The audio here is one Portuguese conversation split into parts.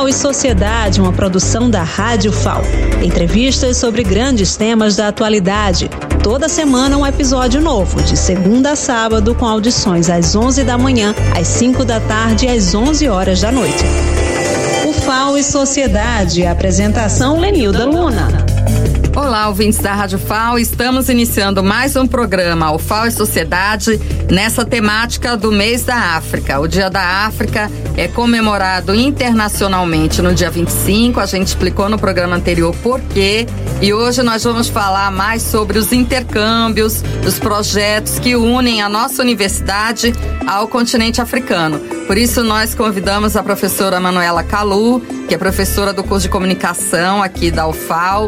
FAO e Sociedade, uma produção da Rádio FAO. Entrevistas sobre grandes temas da atualidade. Toda semana um episódio novo, de segunda a sábado, com audições às 11 da manhã, às 5 da tarde e às 11 horas da noite. O FAO e Sociedade, apresentação Lenilda Luna. Olá, ouvintes da Rádio FAO, estamos iniciando mais um programa, o FAO e Sociedade, nessa temática do mês da África. O Dia da África é comemorado internacionalmente no dia 25, a gente explicou no programa anterior por quê, e hoje nós vamos falar mais sobre os intercâmbios, os projetos que unem a nossa universidade ao continente africano. Por isso nós convidamos a professora Manuela Kalu, que é professora do curso de comunicação aqui da UFAO,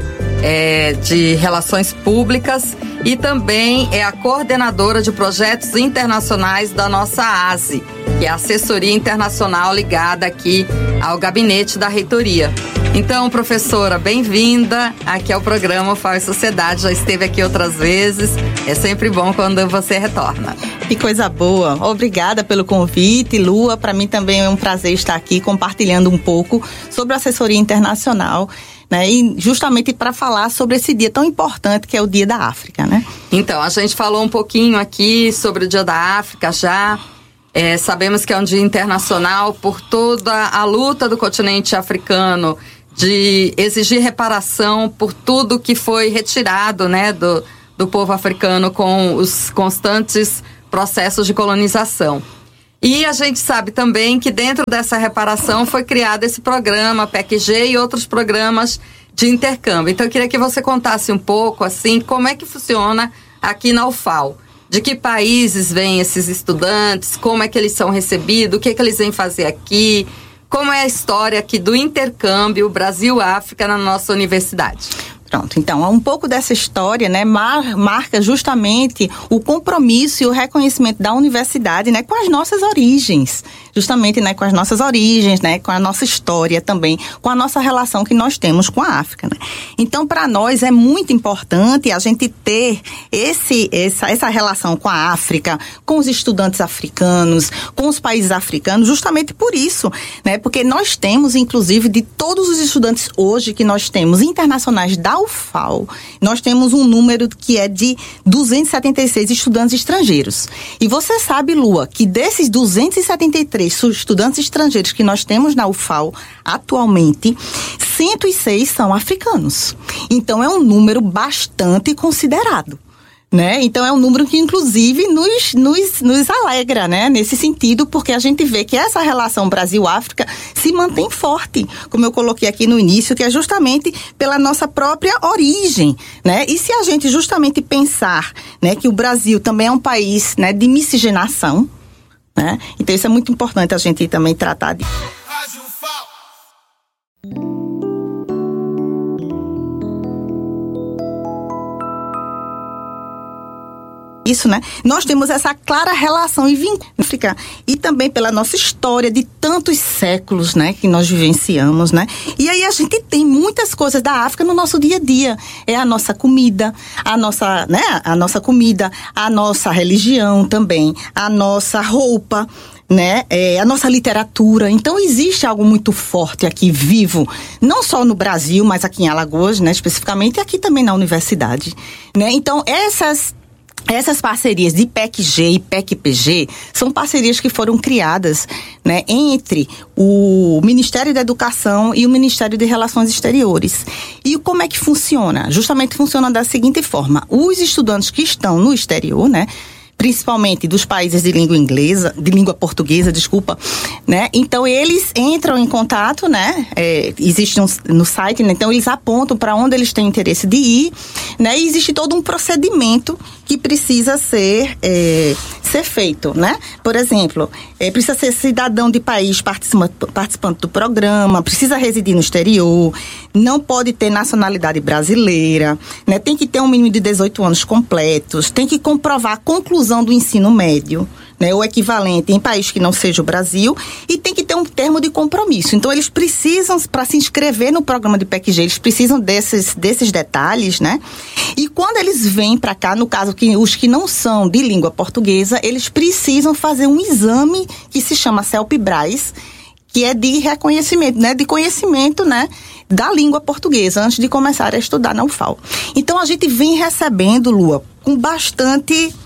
de Relações Públicas, e também é a coordenadora de projetos internacionais da nossa ASE, que é a assessoria internacional ligada aqui ao gabinete da reitoria. Então, professora, bem-vinda aqui ao programa FAO e Sociedade, já esteve aqui outras vezes, é sempre bom quando você retorna. Que coisa boa, obrigada pelo convite, Lua, para mim também é um prazer estar aqui compartilhando um pouco sobre a assessoria internacional, né, e justamente para falar sobre esse dia tão importante que é o Dia da África, né? Então, a gente falou um pouquinho aqui sobre o Dia da África já. Sabemos que é um dia internacional por toda a luta do continente africano de exigir reparação por tudo que foi retirado, né, do povo africano com os constantes processos de colonização. E a gente sabe também que dentro dessa reparação foi criado esse programa PEC-G e outros programas de intercâmbio. Então eu queria que você contasse um pouco assim como é que funciona aqui na UFAO. De que países vêm esses estudantes, como é que eles são recebidos, o que é que eles vêm fazer aqui, como é a história aqui do intercâmbio Brasil-África na nossa universidade. Pronto, então, um pouco dessa história, né, marca justamente o compromisso e o reconhecimento da universidade, né, com as nossas origens, justamente, né, com as nossas origens, né, com a nossa história também, com a nossa relação que nós temos com a África, né. Então, para nós é muito importante a gente ter essa relação com a África, com os estudantes africanos, com os países africanos, justamente por isso, né, porque nós temos, inclusive, de todos os estudantes hoje que nós temos internacionais da UFAO, nós temos um número que é de 276 estudantes estrangeiros. E você sabe, Lua, que desses 273 estudantes estrangeiros que nós temos na UFAO atualmente, 106 são africanos. Então é um número bastante considerado, né? Então é um número que inclusive nos alegra, né? Nesse sentido, porque a gente vê que essa relação Brasil-África se mantém forte, como eu coloquei aqui no início, que é justamente pela nossa própria origem, né? E se a gente justamente pensar, né, que o Brasil também é um país, né, de miscigenação, né? Então isso é muito importante a gente também tratar disso. Isso, né? Nós temos essa clara relação e vínculo e também pela nossa história de tantos séculos, né, que nós vivenciamos, né? E aí a gente tem muitas coisas da África no nosso dia a dia. É a nossa comida, a nossa comida, a nossa religião também, a nossa roupa, né? A nossa literatura. Então existe algo muito forte aqui, vivo, não só no Brasil, mas aqui em Alagoas, né, especificamente, e aqui também na universidade, né? Então essas parcerias de PEC-G e PEC-PG são parcerias que foram criadas, né, entre o Ministério da Educação e o Ministério de Relações Exteriores. E como é que funciona? Justamente funciona da seguinte forma: os estudantes que estão no exterior, né, principalmente dos países de língua portuguesa, né? Então eles entram em contato, né? Existe no site, né? Então eles apontam para onde eles têm interesse de ir, né? E existe todo um procedimento que precisa ser feito, né? Por exemplo, precisa ser cidadão de país participante do programa, precisa residir no exterior, não pode ter nacionalidade brasileira, né? Tem que ter um mínimo de 18 anos completos, tem que comprovar a conclusão do ensino médio, né, o equivalente em país que não seja o Brasil, e tem que ter um termo de compromisso. Então, eles precisam, para se inscrever no programa de PEC-G, eles precisam desses detalhes, né? E quando eles vêm para cá, no caso, os que não são de língua portuguesa, eles precisam fazer um exame que se chama CELP-BRAS, que é de reconhecimento, né, de conhecimento, né, da língua portuguesa, antes de começar a estudar na UFAL. Então, a gente vem recebendo, Lua, com bastante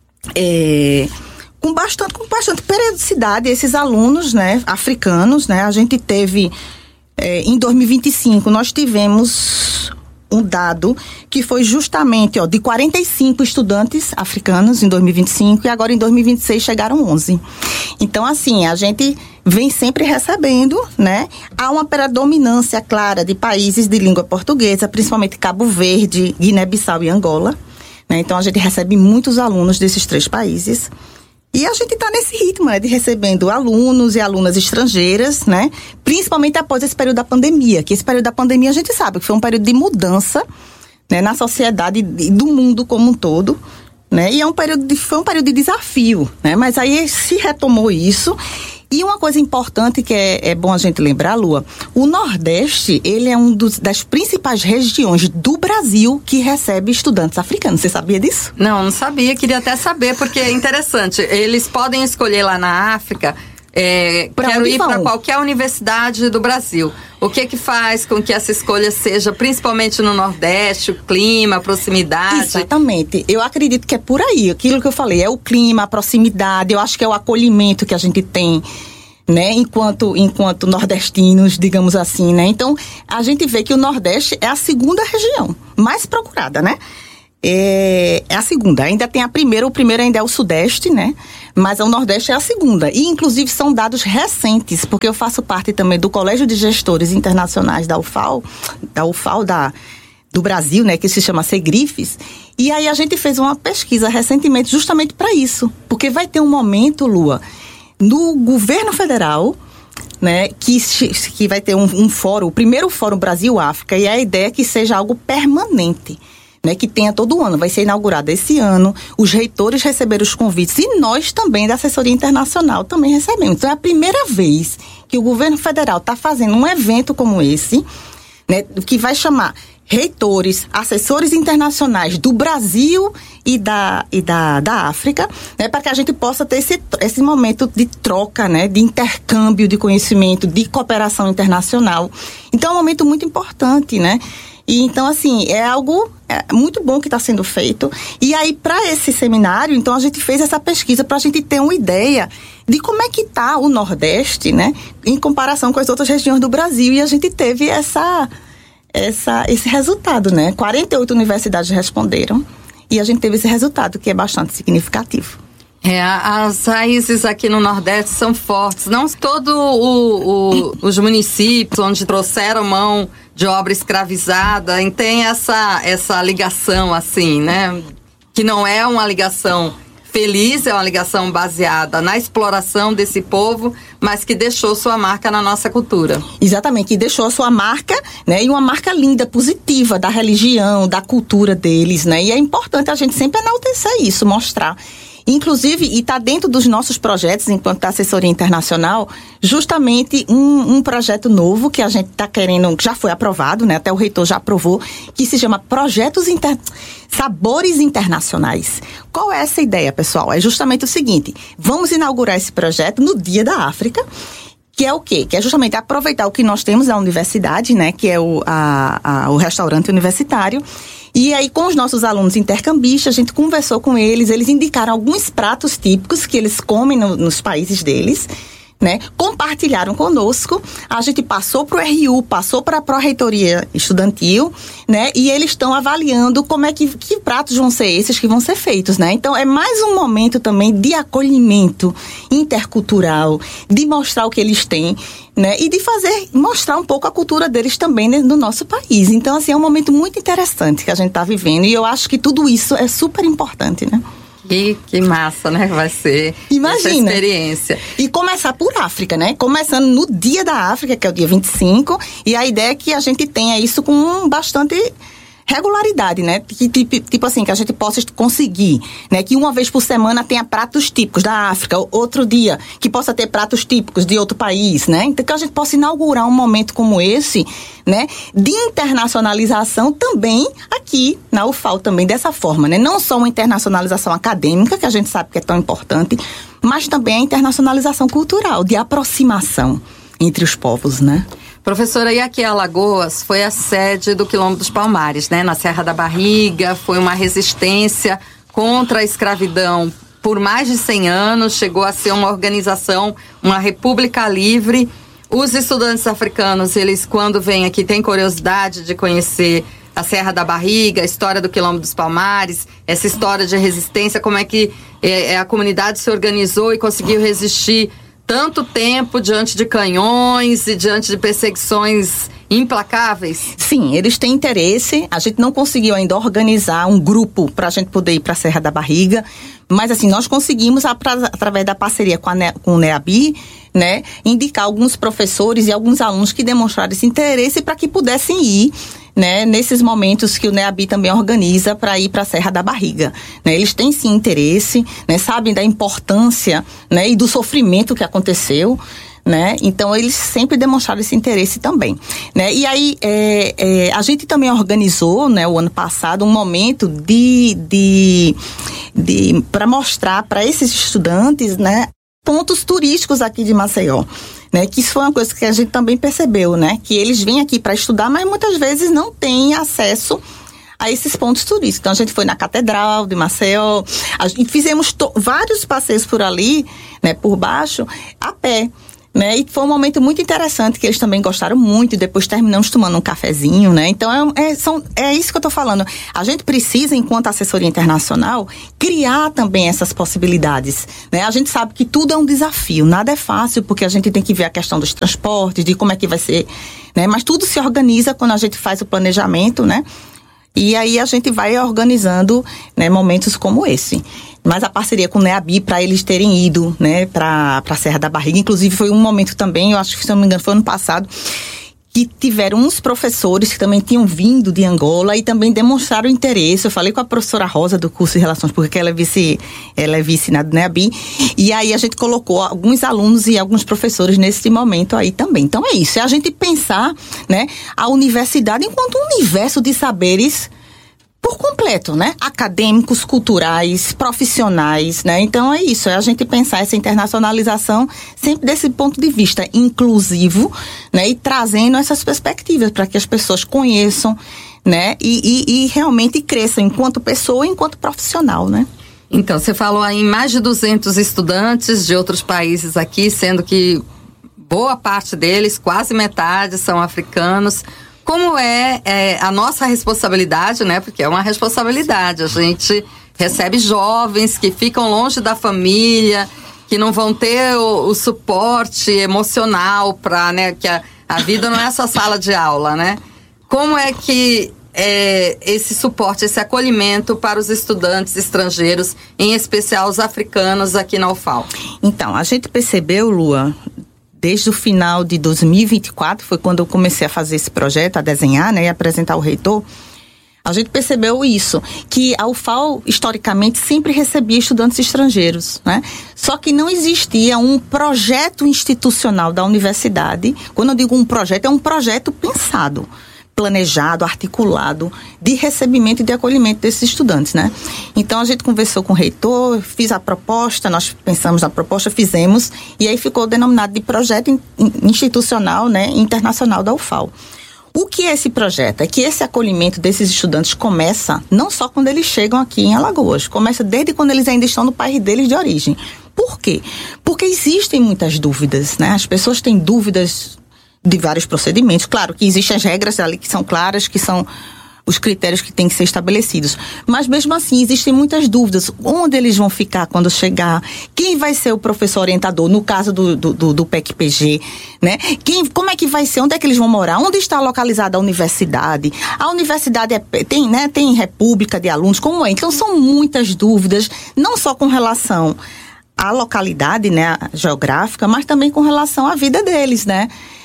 periodicidade esses alunos, né, africanos, né. A gente teve, em 2025, nós tivemos um dado que foi justamente, de 45 estudantes africanos em 2025, e agora em 2026 chegaram 11. Então, assim, a gente vem sempre recebendo, né? Há uma predominância clara de países de língua portuguesa, principalmente Cabo Verde, Guiné-Bissau e Angola, né? Então, a gente recebe muitos alunos desses 3 países. E a gente está nesse ritmo, né, de recebendo alunos e alunas estrangeiras, né, principalmente após esse período da pandemia, que esse período da pandemia a gente sabe que foi um período de mudança, né, na sociedade e do mundo como um todo, né, e foi um período de desafio, né, mas aí se retomou isso. E uma coisa importante que é bom a gente lembrar, Lua, o Nordeste, ele é das principais regiões do Brasil que recebe estudantes africanos. Você sabia disso? Não sabia, queria até saber, porque é interessante. Eles podem escolher lá na África, quero ir para qualquer universidade do Brasil. O que faz com que essa escolha seja, principalmente no Nordeste, o clima, a proximidade? Exatamente. Eu acredito que é por aí. Aquilo que eu falei, é o clima, a proximidade, eu acho que é o acolhimento que a gente tem, né, enquanto nordestinos, digamos assim, né? Então, a gente vê que o Nordeste é a segunda região mais procurada, né? É a segunda, ainda tem a primeira, o primeiro ainda é o Sudeste, né? Mas o Nordeste é a segunda, e inclusive são dados recentes, porque eu faço parte também do Colégio de Gestores Internacionais da UFAL do Brasil, né? Que se chama Segrifes, e aí a gente fez uma pesquisa recentemente justamente para isso, porque vai ter um momento, Lua, no governo federal, né, que vai ter um fórum, o primeiro Fórum Brasil-África, e a ideia é que seja algo permanente, né, que tenha todo ano, vai ser inaugurado esse ano, os reitores receberam os convites, e nós também, da assessoria internacional, também recebemos. Então, é a primeira vez que o governo federal está fazendo um evento como esse, né, que vai chamar reitores, assessores internacionais do Brasil e da África, né, para que a gente possa ter esse momento de troca, né, de intercâmbio de conhecimento, de cooperação internacional. Então, é um momento muito importante, né? E então, assim, é algo muito bom que está sendo feito. E aí, para esse seminário, então, a gente fez essa pesquisa para a gente ter uma ideia de como é que está o Nordeste, né, em comparação com as outras regiões do Brasil. E a gente teve esse resultado, né? 48 universidades responderam e a gente teve esse resultado, que é bastante significativo. As raízes aqui no Nordeste são fortes. Não todos os municípios onde trouxeram mão de obra escravizada tem essa ligação, assim, né? Que não é uma ligação feliz, é uma ligação baseada na exploração desse povo, mas que deixou sua marca na nossa cultura. Exatamente, que deixou a sua marca, né? E uma marca linda, positiva, da religião, da cultura deles, né? E é importante a gente sempre enaltecer isso, mostrar. Inclusive, e está dentro dos nossos projetos, enquanto assessoria internacional, justamente um projeto novo que a gente está querendo, que já foi aprovado, né? Até o reitor já aprovou, que se chama Sabores Internacionais. Qual é essa ideia, pessoal? É justamente o seguinte: vamos inaugurar esse projeto no Dia da África, que é o quê? Que é justamente aproveitar o que nós temos na universidade, né? Que é o restaurante universitário. E aí, com os nossos alunos intercambistas, a gente conversou com eles indicaram alguns pratos típicos que eles comem nos países deles, né? Compartilharam conosco, a gente passou para o RU, passou para a Pró-Reitoria Estudantil, né? E eles estão avaliando como é que pratos vão ser esses que vão ser feitos, né? Então, é mais um momento também de acolhimento intercultural, de mostrar o que eles têm, né? E de mostrar um pouco a cultura deles também, né, no nosso país. Então, assim, é um momento muito interessante que a gente está vivendo, e eu acho que tudo isso é super importante, né? Que massa, né? Vai ser. Imagina, essa experiência. E começar por África, né? Começando no Dia da África, que é o dia 25, e a ideia é que a gente tenha isso com bastante regularidade, né? Tipo assim, que a gente possa conseguir, né? Que uma vez por semana tenha pratos típicos da África, outro dia que possa ter pratos típicos de outro país, né? Então, que a gente possa inaugurar um momento como esse, né? De internacionalização também aqui na UFAL também dessa forma, né? Não só uma internacionalização acadêmica, que a gente sabe que é tão importante, mas também a internacionalização cultural, de aproximação. entre os povos, né? Professora, e aqui Alagoas foi a sede do Quilombo dos Palmares, né? Na Serra da Barriga, foi uma resistência contra a escravidão por mais de 100 anos, chegou a ser uma organização, uma república livre. Os estudantes africanos, eles quando vêm aqui têm curiosidade de conhecer a Serra da Barriga, a história do Quilombo dos Palmares, essa história de resistência, como é que a comunidade se organizou e conseguiu resistir tanto tempo diante de canhões e diante de perseguições implacáveis? Sim, eles têm interesse. A gente não conseguiu ainda organizar um grupo para a gente poder ir para a Serra da Barriga, mas assim, nós conseguimos, através da parceria com o NEABI, né, indicar alguns professores e alguns alunos que demonstraram esse interesse para que pudessem ir, né, nesses momentos que o NEABI também organiza para ir para a Serra da Barriga, né, eles têm sim interesse, né, sabem da importância, né, e do sofrimento que aconteceu, né, então eles sempre demonstraram esse interesse também, né, e aí a gente também organizou, né, o ano passado um momento para mostrar para esses estudantes, né, pontos turísticos aqui de Maceió, né, que isso foi uma coisa que a gente também percebeu, né, que eles vêm aqui para estudar, mas muitas vezes não têm acesso a esses pontos turísticos. Então a gente foi na Catedral de Maceió, fizemos vários passeios por ali, né, por baixo, a pé, né, e foi um momento muito interessante que eles também gostaram muito, e depois terminamos tomando um cafezinho, né, então é isso que eu estou falando, a gente precisa, enquanto assessoria internacional, criar também essas possibilidades, né, a gente sabe que tudo é um desafio, nada é fácil, porque a gente tem que ver a questão dos transportes, de como é que vai ser, né, mas tudo se organiza quando a gente faz o planejamento, né, e aí a gente vai organizando, né, momentos como esse. Mas a parceria com o NEABI para eles terem ido, né, para a Serra da Barriga, inclusive foi um momento também, eu acho que se não me engano foi ano passado, que tiveram uns professores que também tinham vindo de Angola e também demonstraram interesse. Eu falei com a professora Rosa do curso de Relações Públicas, ela é vice na NEABI, e aí a gente colocou alguns alunos e alguns professores nesse momento aí também. Então é isso, é a gente pensar, né, a universidade enquanto um universo de saberes por completo, né? Acadêmicos, culturais, profissionais, né? Então é isso, é a gente pensar essa internacionalização sempre desse ponto de vista inclusivo, né? E trazendo essas perspectivas para que as pessoas conheçam, né? E realmente cresçam enquanto pessoa e enquanto profissional, né? Então, você falou aí em mais de 200 estudantes de outros países aqui, sendo que boa parte deles, quase metade, são africanos. Como é a nossa responsabilidade, né? Porque é uma responsabilidade. A gente recebe jovens que ficam longe da família, que não vão ter o suporte emocional para, né? Que a vida não é só sala de aula, né? Como é que esse suporte, esse acolhimento para os estudantes estrangeiros, em especial os africanos aqui na UFAL? Então, a gente percebeu, Lua, desde o final de 2024, foi quando eu comecei a fazer esse projeto, a desenhar, né, e apresentar ao reitor, a gente percebeu isso, que a UFAL, historicamente, sempre recebia estudantes estrangeiros, né? Só que não existia um projeto institucional da universidade. Quando eu digo um projeto, é um projeto pensado, planejado, articulado, de recebimento e de acolhimento desses estudantes, né? Então, a gente conversou com o reitor, fiz a proposta, nós pensamos na proposta, fizemos, e aí ficou denominado de projeto institucional, né, internacional da UFAL. O que é esse projeto? É que esse acolhimento desses estudantes começa não só quando eles chegam aqui em Alagoas, começa desde quando eles ainda estão no país deles de origem. Por quê? Porque existem muitas dúvidas, né? As pessoas têm dúvidas de vários procedimentos. Claro que existem as regras ali que são claras, que são os critérios que têm que ser estabelecidos. Mas mesmo assim, existem muitas dúvidas. Onde eles vão ficar quando chegar? Quem vai ser o professor orientador? No caso do PEC-PG, né? Como é que vai ser? Onde é que eles vão morar? Onde está localizada a universidade? A universidade tem república de alunos? Como é? Então, são muitas dúvidas, não só com relação à localidade, né, geográfica, mas também com relação à vida deles, né?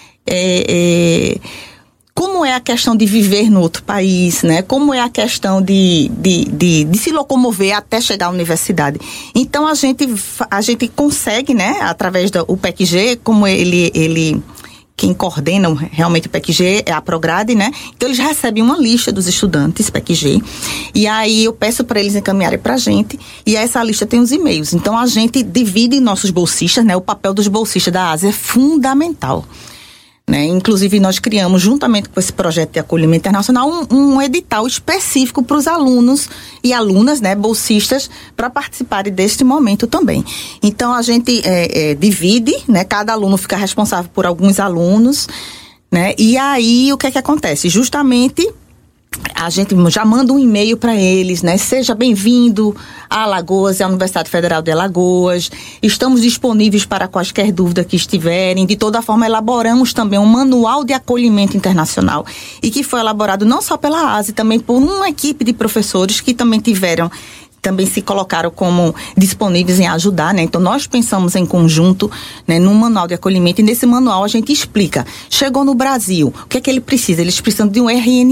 Como é a questão de viver no outro país, né? Como é a questão de se locomover até chegar à universidade. Então, a gente consegue, né, através do PEC-G, como ele quem coordena realmente o PEC-G é a Prograde, né? Então, eles recebem uma lista dos estudantes PEC-G. E aí, eu peço para eles encaminharem para a gente. E essa lista tem os e-mails. Então, a gente divide nossos bolsistas, né? O papel dos bolsistas da ASE é fundamental. Né? Inclusive, nós criamos, juntamente com esse projeto de acolhimento internacional, um edital específico para os alunos e alunas, né, bolsistas, para participarem deste momento também. Então, a gente divide, né, cada aluno fica responsável por alguns alunos, né, e aí o que é que acontece? Justamente, a gente já manda um e-mail para eles, né? Seja bem-vindo a Alagoas, à Universidade Federal de Alagoas. Estamos disponíveis para quaisquer dúvida que estiverem. De toda forma, elaboramos também um manual de acolhimento internacional e que foi elaborado não só pela ASE, também por uma equipe de professores que também se colocaram como disponíveis em ajudar, né? Então, nós pensamos em conjunto, né, num manual de acolhimento, e nesse manual a gente explica. Chegou no Brasil, o que é que ele precisa? Eles precisam de um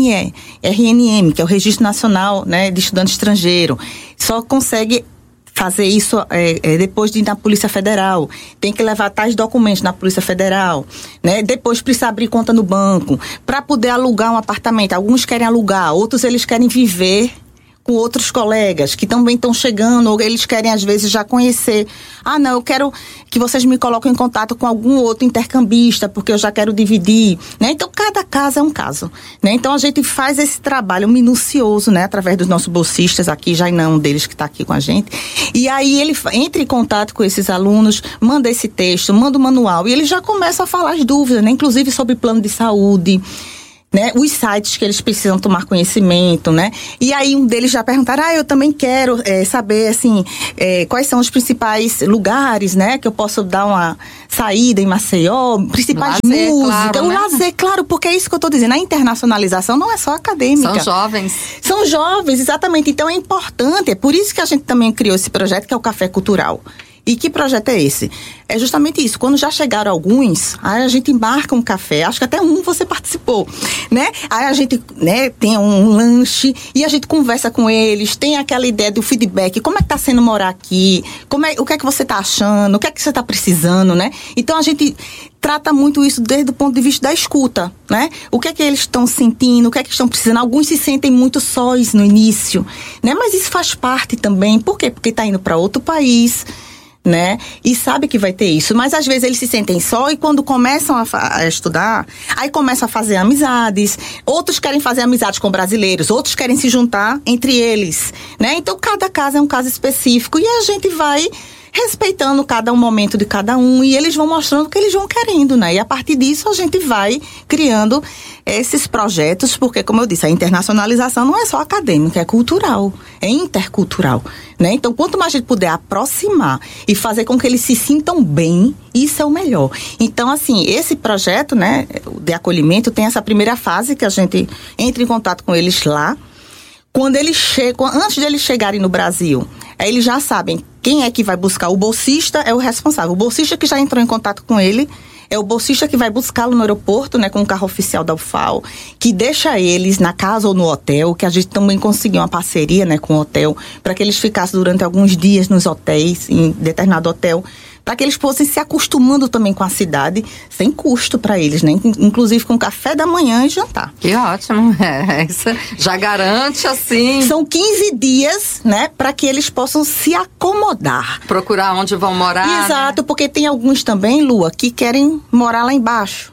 RNM, que é o Registro Nacional, né, de Estudante Estrangeiro. Só consegue fazer isso depois de ir na Polícia Federal. Tem que levar tais documentos na Polícia Federal, né? Depois precisa abrir conta no banco para poder alugar um apartamento. Alguns querem alugar, outros eles querem viver com outros colegas que também estão chegando, ou eles querem às vezes já conhecer. Ah, não, eu quero que vocês me coloquem em contato com algum outro intercambista, porque eu já quero dividir, né? Então, cada caso é um caso, né? Então, a gente faz esse trabalho minucioso, né? Através dos nossos bolsistas aqui, já não um deles que está aqui com a gente. E aí, ele entra em contato com esses alunos, manda esse texto, manda o manual, e ele já começa a falar as dúvidas, né? Inclusive sobre plano de saúde, né, os sites que eles precisam tomar conhecimento, né? E aí um deles já perguntaram, eu também quero saber, assim, quais são os principais lugares, né, que eu posso dar uma saída em Maceió, principais lazer, músicas, claro, né? O lazer, claro, porque é isso que eu tô dizendo, a internacionalização não é só acadêmica. São jovens. São jovens, exatamente, então é importante, é por isso que a gente também criou esse projeto, que é o Café Cultural. E que projeto é esse? É justamente isso. Quando já chegaram alguns, aí a gente embarca um café. Acho que até você participou, né? Aí a gente, né, tem um lanche e a gente conversa com eles. Tem aquela ideia do feedback. Como é que tá sendo morar aqui? O que é que você tá achando? O que é que você tá precisando, né? Então a gente trata muito isso desde o ponto de vista da escuta, né? O que é que eles estão sentindo? O que é que estão precisando? Alguns se sentem muito sós no início, né? Mas isso faz parte também. Por quê? Porque tá indo para outro país, né? E sabe que vai ter isso, mas às vezes eles se sentem só e quando começam a estudar, aí começam a fazer amizades, outros querem fazer amizades com brasileiros, outros querem se juntar entre eles, né? Então cada caso é um caso específico e a gente vai respeitando cada um momento de cada um e eles vão mostrando o que eles vão querendo, né? E a partir disso a gente vai criando esses projetos, porque como eu disse, a internacionalização não é só acadêmica, é cultural, é intercultural, né? Então quanto mais a gente puder aproximar e fazer com que eles se sintam bem, isso é o melhor. Então assim, esse projeto, né, de acolhimento tem essa primeira fase que a gente entra em contato com eles lá. Quando eles chegam, antes de eles chegarem no Brasil, aí eles já sabem quem é que vai buscar. O bolsista é o responsável. O bolsista que já entrou em contato com ele é o bolsista que vai buscá-lo no aeroporto, né, com o carro oficial da UFAL, que deixa eles na casa ou no hotel, que a gente também conseguiu uma parceria, né, com o hotel, para que eles ficassem durante alguns dias nos hotéis, em determinado hotel, para que eles fossem se acostumando também com a cidade, sem custo para eles, né? Inclusive com café da manhã e jantar. Que ótimo, isso já garante assim. São 15 dias, né, para que eles possam se acomodar. Procurar onde vão morar. Exato, né? Porque tem alguns também, Lua, que querem morar lá embaixo.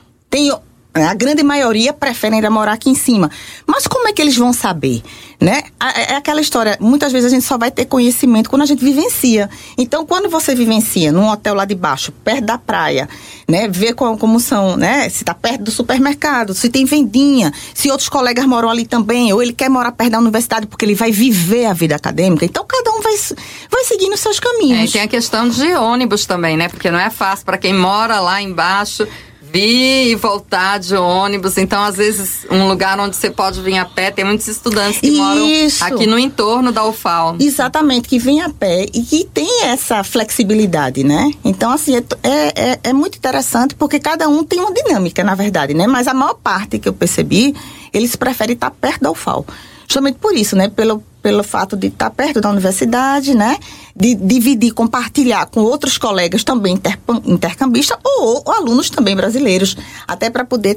A grande maioria prefere ainda morar aqui em cima. Mas como é que eles vão saber, né? É aquela história, muitas vezes a gente só vai ter conhecimento quando a gente vivencia. Então, quando você vivencia num hotel lá de baixo, perto da praia, né? Ver como são, né? Se tá perto do supermercado, se tem vendinha, se outros colegas moram ali também, ou ele quer morar perto da universidade porque ele vai viver a vida acadêmica. Então, cada um vai seguindo os seus caminhos. E tem a questão de ônibus também, né? Porque não é fácil para quem mora lá embaixo vir e voltar de ônibus. Então, às vezes, um lugar onde você pode vir a pé, tem muitos estudantes que moram aqui no entorno da UFAL. Exatamente, que vem a pé e que tem essa flexibilidade, né? Então, assim, é muito interessante porque cada um tem uma dinâmica, na verdade, né? Mas a maior parte que eu percebi, eles preferem estar perto da UFAL. justamente por isso, né? Pelo fato de estar perto da universidade, né? De dividir, compartilhar com outros colegas também intercambistas ou alunos também brasileiros, até para poder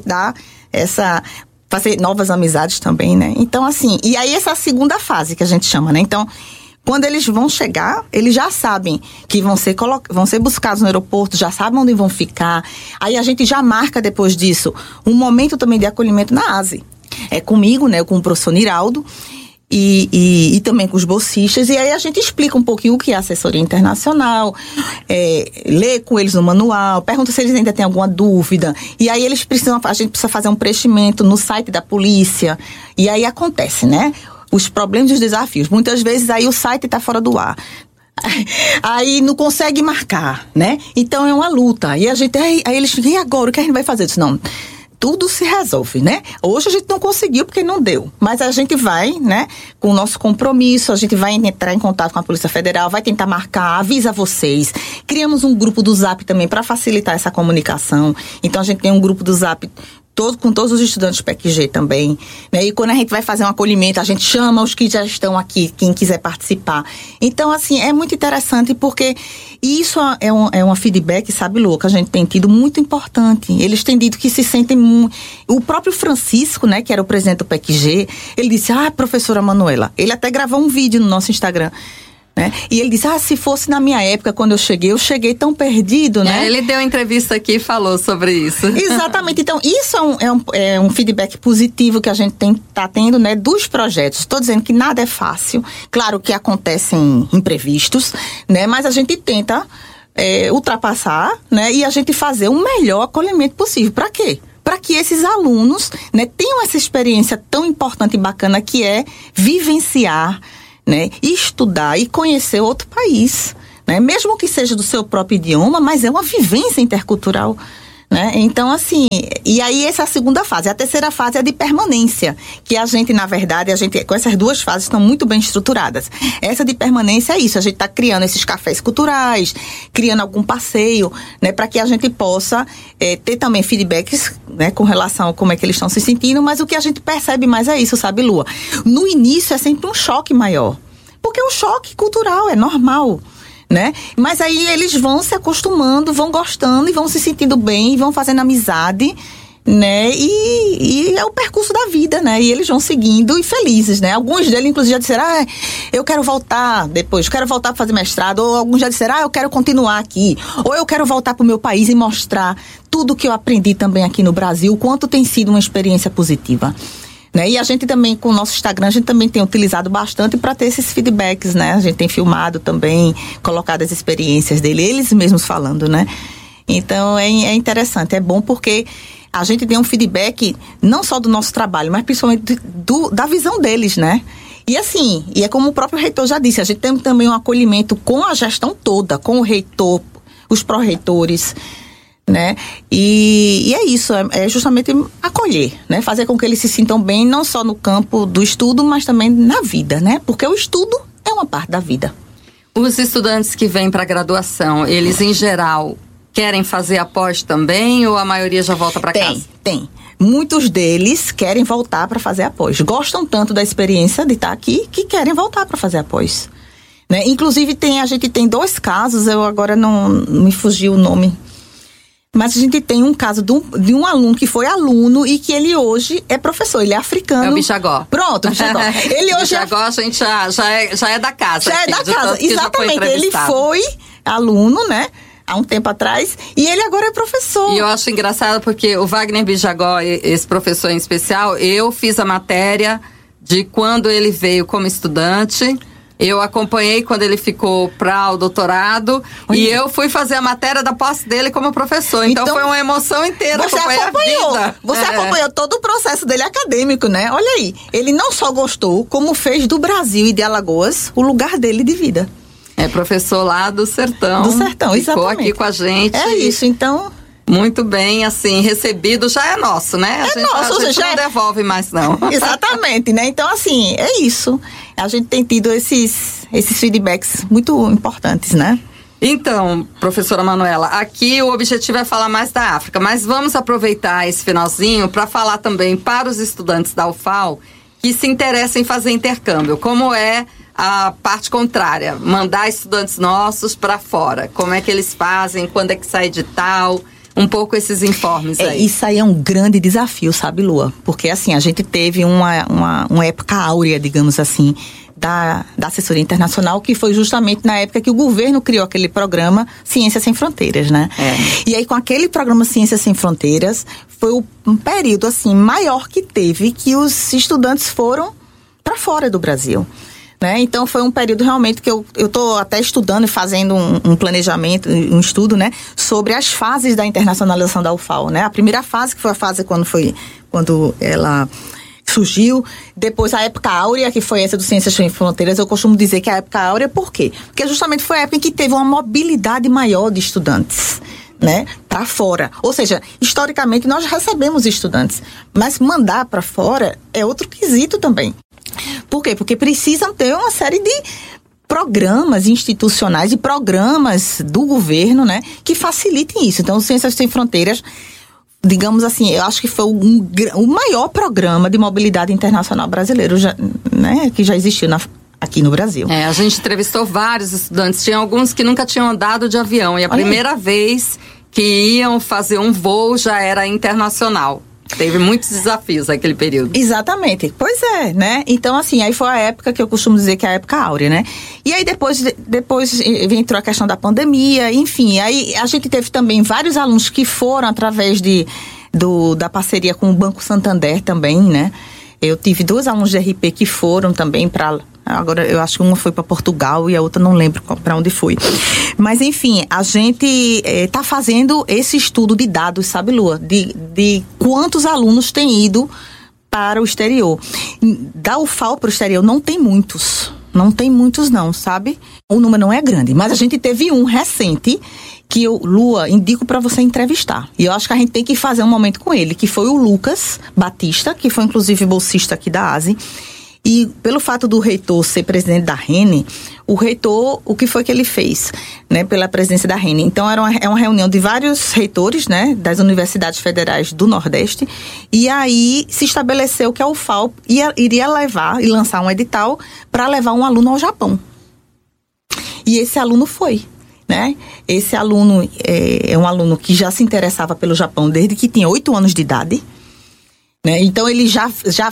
fazer novas amizades também, né? Então, assim, e aí essa segunda fase que a gente chama, né? Então, quando eles vão chegar, eles já sabem que vão ser buscados no aeroporto, já sabem onde vão ficar. Aí a gente já marca depois disso um momento também de acolhimento na ASE. É comigo, né? Com o professor Niraldo e também com os bolsistas. E aí a gente explica um pouquinho o que é assessoria internacional, lê com eles no manual, pergunta se eles ainda têm alguma dúvida. E aí a gente precisa fazer um preenchimento no site da polícia. E aí acontece, né? Os problemas e os desafios. Muitas vezes aí o site está fora do ar. Aí não consegue marcar, né? Então é uma luta. E aí eles ficam, e agora? O que a gente vai fazer? Eu disse, não, tudo se resolve, né? Hoje a gente não conseguiu porque não deu. Mas a gente vai, né? Com o nosso compromisso, a gente vai entrar em contato com a Polícia Federal, vai tentar marcar, avisa vocês. Criamos um grupo do Zap também para facilitar essa comunicação. Então a gente tem um grupo do Zap com todos os estudantes do PEC-G também, né? E quando a gente vai fazer um acolhimento, a gente chama os que já estão aqui, quem quiser participar. Então, assim, é muito interessante porque isso é uma feedback, sabe, Lu, que a gente tem tido muito importante. Eles têm dito que se sentem muito... O próprio Francisco, né, que era o presidente do PEC-G, ele disse, professora Manuela, ele até gravou um vídeo no nosso Instagram, né? E ele diz, se fosse na minha época, quando eu cheguei tão perdido, né? Ele deu uma entrevista aqui e falou sobre isso. Exatamente. Então, isso é um feedback positivo que a gente tá tendo, né, dos projetos. Estou dizendo que nada é fácil. Claro que acontecem imprevistos, né? Mas a gente tenta ultrapassar, né? E a gente fazer o melhor acolhimento possível. Para quê? Para que esses alunos, né, tenham essa experiência tão importante e bacana que é vivenciar, né, estudar e conhecer outro país, né, mesmo que seja do seu próprio idioma, mas é uma vivência intercultural, né? Então, assim, e aí essa é a segunda fase. A terceira fase é de permanência, que a gente, na verdade, com essas duas fases estão muito bem estruturadas. Essa de permanência é isso, a gente está criando esses cafés culturais, criando algum passeio, né, para que a gente possa ter também feedbacks, né, com relação a como é que eles estão se sentindo, mas o que a gente percebe mais é isso, sabe, Lua? No início é sempre um choque maior, porque o choque cultural é normal, né? Mas aí eles vão se acostumando, vão gostando e vão se sentindo bem, vão fazendo amizade, né? E é o percurso da vida, né? E eles vão seguindo e felizes, né? Alguns deles, inclusive, já disseram, eu quero voltar depois, quero voltar para fazer mestrado. Ou alguns já disseram, eu quero continuar aqui. Ou eu quero voltar para o meu país e mostrar tudo que eu aprendi também aqui no Brasil, o quanto tem sido uma experiência positiva. Né? E a gente também, com o nosso Instagram, a gente também tem utilizado bastante para ter esses feedbacks, né? A gente tem filmado também, colocado as experiências dele, eles mesmos falando, né? Então, é interessante, é bom porque a gente tem um feedback não só do nosso trabalho, mas principalmente da visão deles, né? E assim, é como o próprio reitor já disse, a gente tem também um acolhimento com a gestão toda, com o reitor, os pró-reitores, né? E é isso, é justamente acolher, né? Fazer com que eles se sintam bem, não só no campo do estudo, mas também na vida, né? Porque o estudo é uma parte da vida. Os estudantes que vêm para a graduação, eles em geral querem fazer a pós também ou a maioria já volta para casa? Tem. Muitos deles querem voltar para fazer a pós. Gostam tanto da experiência de estar aqui que querem voltar para fazer a pós. Né? Inclusive a gente tem 2 casos, eu agora não me fugiu o nome. Mas a gente tem um caso de um aluno que foi aluno e que ele hoje é professor, ele é africano. É o Bichagó. Pronto, o Bichagó. Ele hoje Bichagó, a gente já é da casa. Já aqui, é da casa, exatamente. Ele foi aluno, né? Há um tempo atrás, e ele agora é professor. E eu acho engraçado porque o Wagner Bichagó, esse professor em especial, eu fiz a matéria de quando ele veio como estudante. Eu acompanhei quando ele ficou para o doutorado. Olha. E eu fui fazer a matéria da posse dele como professor. Então foi uma emoção inteira. Você acompanhou todo o processo dele acadêmico, né? Olha aí, ele não só gostou, como fez do Brasil e de Alagoas o lugar dele de vida. É professor lá do Sertão. Do Sertão, exatamente. Ficou aqui com a gente. É isso, então... Muito bem, assim, recebido já é nosso, né? A gente não devolve mais, não. Exatamente, né? Então, assim, é isso. A gente tem tido esses feedbacks muito importantes, né? Então, professora Manuela, aqui o objetivo é falar mais da África, mas vamos aproveitar esse finalzinho para falar também para os estudantes da UFAL que se interessam em fazer intercâmbio. Como é a parte contrária? Mandar estudantes nossos para fora. Como é que eles fazem? Quando é que sai edital? Um pouco esses informes aí. Isso aí é um grande desafio, sabe, Lua? Porque, assim, a gente teve uma época áurea, digamos assim, da assessoria internacional, que foi justamente na época que o governo criou aquele programa Ciências Sem Fronteiras, né? E aí, com aquele programa Ciências Sem Fronteiras, foi um período, assim, maior que teve, que os estudantes foram para fora do Brasil. Né? Então, foi um período realmente que eu estou até estudando e fazendo um planejamento, um estudo, né, sobre as fases da internacionalização da UFAL, né? A primeira fase, que foi a fase quando ela surgiu, depois a época áurea, que foi essa do Ciências Sem Fronteiras. Eu costumo dizer que a época áurea, por quê? Porque justamente foi a época em que teve uma mobilidade maior de estudantes, né, para fora. Ou seja, historicamente nós recebemos estudantes, mas mandar para fora é outro quesito também. Por quê? Porque precisam ter uma série de programas institucionais e programas do governo, né, que facilitem isso. Então, o Ciências Sem Fronteiras, digamos assim, eu acho que foi o maior programa de mobilidade internacional brasileiro, né, que já existiu aqui no Brasil. A gente entrevistou vários estudantes, tinha alguns que nunca tinham andado de avião, e a primeira vez que iam fazer um voo já era internacional. Teve muitos desafios naquele período. Exatamente. Pois é, né? Então, assim, aí foi a época que eu costumo dizer que é a época áurea, né? E aí depois entrou a questão da pandemia, enfim. Aí a gente teve também vários alunos que foram através da parceria com o Banco Santander também, né? Eu tive 2 alunos de RP que foram também para... Agora, eu acho que uma foi para Portugal e a outra não lembro para onde foi. Mas, enfim, a gente está fazendo esse estudo de dados, sabe, Lua? De quantos alunos têm ido para o exterior. Da UFAL para o exterior não tem muitos. Não tem muitos não, sabe? O número não é grande. Mas a gente teve um recente que eu, Lua, indico para você entrevistar. E eu acho que a gente tem que fazer um momento com ele, que foi o Lucas Batista, que foi inclusive bolsista aqui da ASE. E pelo fato do reitor ser presidente da RENE, o reitor, o que foi que ele fez, né, pela presidência da RENE? Então, é uma reunião de vários reitores, né, das universidades federais do Nordeste, e aí se estabeleceu que a UFAL iria levar e lançar um edital para levar um aluno ao Japão. E esse aluno foi, né? Esse aluno é um aluno que já se interessava pelo Japão desde que tinha 8 anos de idade. Né? Então ele já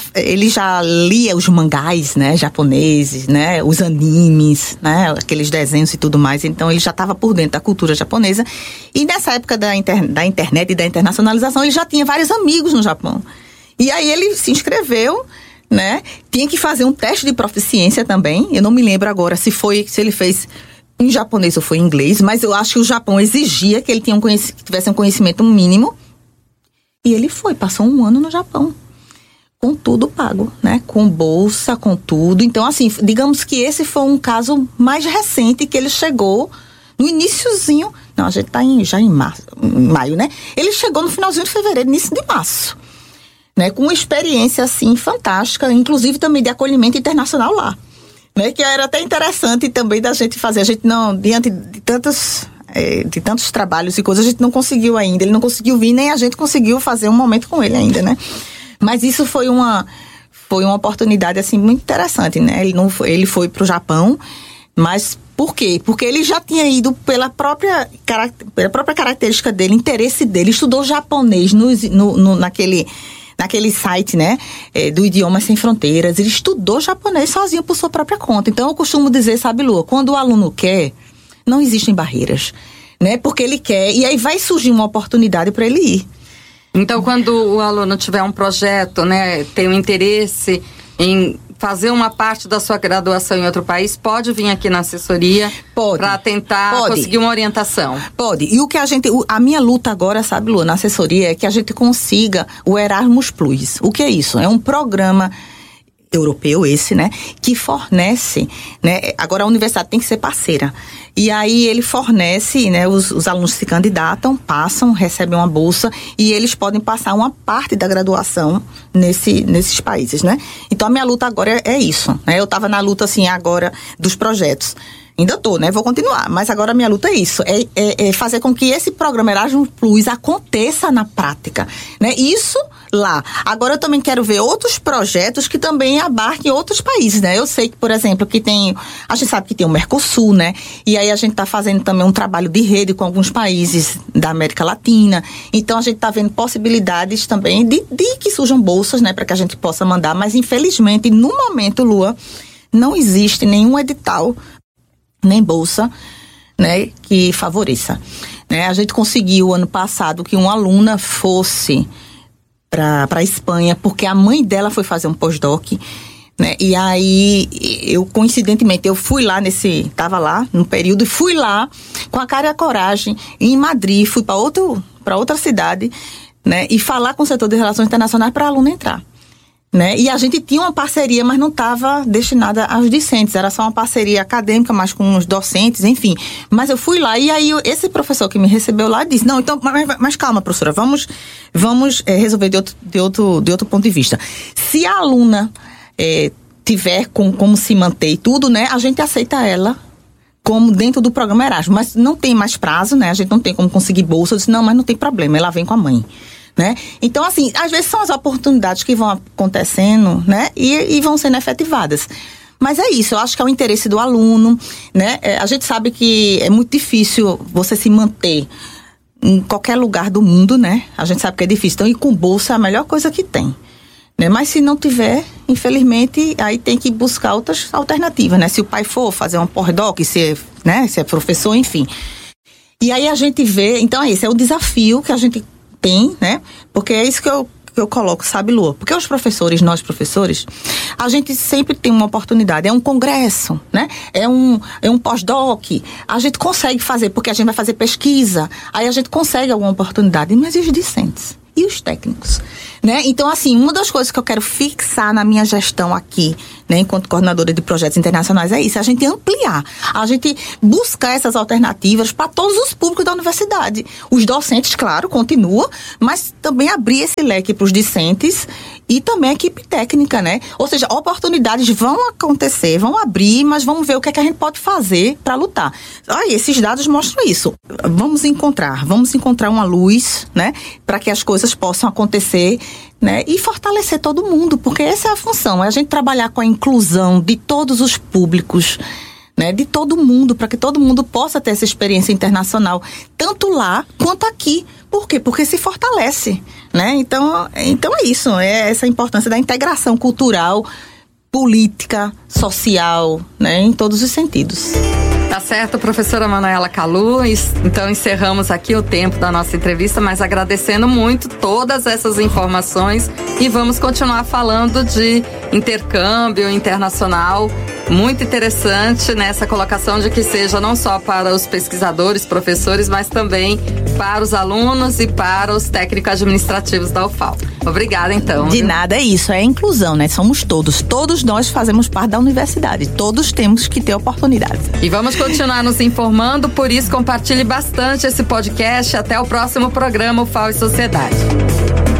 lia os mangás, né, japoneses, né, os animes, né, aqueles desenhos e tudo mais. Então ele já estava por dentro da cultura japonesa. E nessa época da internet e da internacionalização, ele já tinha vários amigos no Japão. E aí ele se inscreveu, né? Tinha que fazer um teste de proficiência também. Eu não me lembro agora se ele fez em japonês ou foi em inglês, mas eu acho que o Japão exigia que ele tivesse um conhecimento mínimo. E ele passou 1 ano no Japão, com tudo pago, né? Com bolsa, com tudo. Então, assim, digamos que esse foi um caso mais recente que ele chegou no iniciozinho. Não, a gente tá já em maio, né? Ele chegou no finalzinho de fevereiro, início de março, né? Com uma experiência, assim, fantástica, inclusive também de acolhimento internacional lá, né? Que era até interessante também da gente fazer. A gente não, diante de tantos trabalhos e coisas, a gente não conseguiu ainda. Ele não conseguiu vir, nem a gente conseguiu fazer um momento com ele ainda, né? Mas isso foi uma oportunidade, assim, muito interessante, né? Ele foi pro Japão, mas por quê? Porque ele já tinha ido pela própria característica dele, interesse dele, estudou japonês naquele site, né, do Idiomas Sem Fronteiras. Ele estudou japonês sozinho por sua própria conta. Então, eu costumo dizer, sabe, Lua, quando o aluno quer, não existem barreiras, né? Porque ele quer, e aí vai surgir uma oportunidade para ele ir. Então, quando o aluno tiver um projeto, né, tem um interesse em fazer uma parte da sua graduação em outro país, pode vir aqui na assessoria para tentar conseguir uma orientação? Pode. E a minha luta agora, sabe, Lu, na assessoria, é que a gente consiga o Erasmus Plus. O que é isso? É um programa europeu esse, né, que fornece, né, agora a universidade tem que ser parceira, e aí ele fornece, né, os alunos se candidatam, passam, recebem uma bolsa, e eles podem passar uma parte da graduação nesses países, né. Então a minha luta agora é isso, né, eu estava na luta, assim, agora dos projetos, ainda tô, né, vou continuar, mas agora a minha luta é isso, é fazer com que esse programa Erasmus Plus aconteça na prática, né, isso lá. Agora eu também quero ver outros projetos que também abarquem outros países, né? Eu sei que, por exemplo, a gente sabe que tem o Mercosul, né? E aí a gente está fazendo também um trabalho de rede com alguns países da América Latina. Então a gente está vendo possibilidades também de que surjam bolsas, né? Para que a gente possa mandar. Mas infelizmente, no momento, Lua, não existe nenhum edital, nem bolsa, né? Que favoreça. Né? A gente conseguiu ano passado que uma aluna fosse para a Espanha, porque a mãe dela foi fazer um pós-doc, né? E aí, coincidentemente, eu fui lá estava lá no período, e fui lá com a cara e a coragem, em Madrid, fui para outra cidade, né? E falar com o setor de relações internacionais para a aluna entrar. Né? E a gente tinha uma parceria, mas não estava destinada aos discentes, era só uma parceria acadêmica, mas com os docentes, enfim. Mas eu fui lá, e aí esse professor que me recebeu lá disse, não, então, mas calma, professora, vamos resolver de outro ponto de vista. Se a aluna tiver como se manter e tudo, né, a gente aceita ela como dentro do programa Erasmus, mas não tem mais prazo, né, a gente não tem como conseguir bolsa. Eu disse, não, mas não tem problema, ela vem com a mãe. Né? Então, assim, às vezes são as oportunidades que vão acontecendo, né? E vão sendo efetivadas. Mas é isso, eu acho que é o interesse do aluno, né? A gente sabe que é muito difícil você se manter em qualquer lugar do mundo, né? A gente sabe que é difícil. Então, ir com bolsa é a melhor coisa que tem. Né? Mas se não tiver, infelizmente, aí tem que buscar outras alternativas, né? Se o pai for fazer um pós-doc, se é professor, enfim. E aí a gente vê, então esse é o desafio que a gente tem, né? Porque é isso que eu coloco, sabe, Lua? Porque nós professores, a gente sempre tem uma oportunidade. É um congresso, né? É um pós-doc. A gente consegue fazer, porque a gente vai fazer pesquisa. Aí a gente consegue alguma oportunidade. Mas e os discentes? E os técnicos? Né? Então, assim, uma das coisas que eu quero fixar na minha gestão aqui, né, enquanto coordenadora de projetos internacionais, é isso, a gente ampliar, a gente buscar essas alternativas para todos os públicos da universidade. Os docentes, claro, continuam, mas também abrir esse leque para os discentes e também a equipe técnica, né? Ou seja, oportunidades vão acontecer, vão abrir, mas vamos ver o que é que a gente pode fazer para lutar. Esses dados mostram isso. Vamos encontrar uma luz, né, para que as coisas possam acontecer, né, e fortalecer todo mundo, porque essa é a função, é a gente trabalhar com a inclusão de todos os públicos, né, de todo mundo, para que todo mundo possa ter essa experiência internacional, tanto lá quanto aqui. Por quê? Porque se fortalece, né? Então é isso, é essa importância da integração cultural, política, social, né, em todos os sentidos. Tá certo, professora Manuela Kalu. Então encerramos aqui o tempo da nossa entrevista, mas agradecendo muito todas essas informações e vamos continuar falando de intercâmbio internacional. Muito interessante nessa colocação de que seja não só para os pesquisadores, professores, mas também para os alunos e para os técnicos administrativos da UFAL. Obrigada, então. De nada, é isso, é a inclusão, né? Somos todos nós fazemos parte da universidade, todos temos que ter oportunidade. E vamos continuar nos informando, por isso compartilhe bastante esse podcast. Até o próximo programa UFAL e Sociedade.